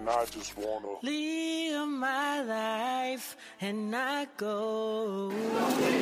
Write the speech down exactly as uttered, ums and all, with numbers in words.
I just wanna live my life and not go.